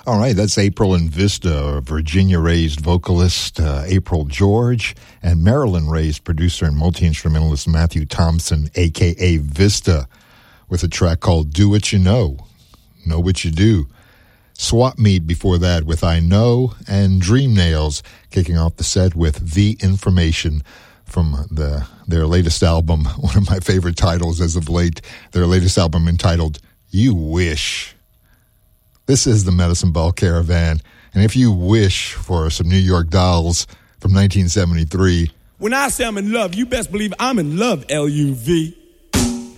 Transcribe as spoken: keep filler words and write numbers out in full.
All right, that's April and Vista, Virginia-raised vocalist uh, April George, and Maryland-raised producer and multi-instrumentalist Matthew Thompson, a k a. Vista, with a track called Do What You Know, Know What You Do. Swap Meet before that with I Know, and Dream Nails kicking off the set with The Information from the their latest album, one of my favorite titles as of late, their latest album entitled You Wish. This is the Medicine Ball Caravan, and if you wish for some New York Dolls from nineteen seventy-three... When I say I'm in love, you best believe I'm in love, L U V.